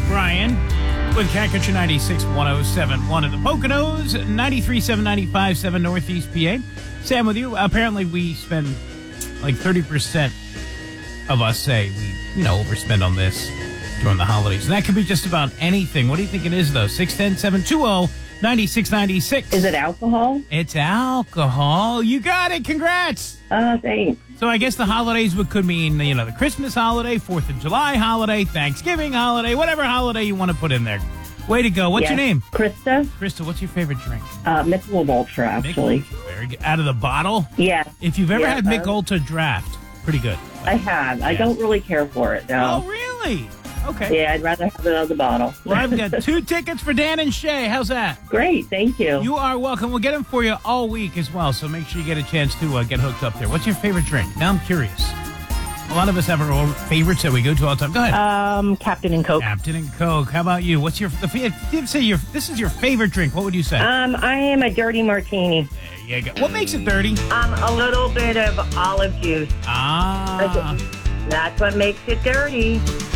Brian with Cat Country 96.107.1 in the Poconos, 93.7, 95.7 Northeast PA. Sam with you. Apparently, we spend like 30% of us say we, overspend on this during the holidays. And that could be just about anything. What do you think it is, though? 610-720-9696. Is it alcohol? It's alcohol. You got it. Congrats. Thanks. So I guess the holidays could mean, the Christmas holiday, 4th of July holiday, Thanksgiving holiday, whatever holiday you want to put in there. Way to go. What's your name? Krista. Krista, what's your favorite drink? Michelob Ultra, actually. Very good. Out of the bottle? Yeah. If you've ever had Mich Ultra Draft, pretty good. I have. I don't really care for it, though. Oh, really? Okay. Yeah, I'd rather have it out of the bottle. Well, I've got 2 tickets for Dan and Shay. How's that? Great. Thank you. You are welcome. We'll get them for you all week as well, so make sure you get a chance to get hooked up there. What's your favorite drink? Now I'm curious. A lot of us have our own favorites that we go to all the time. Go ahead. Captain and Coke. Captain and Coke. How about you? What's if you say this is your favorite drink, what would you say? I am a dirty martini. There you go. What makes it dirty? A little bit of olive juice. Ah. That's what makes it dirty.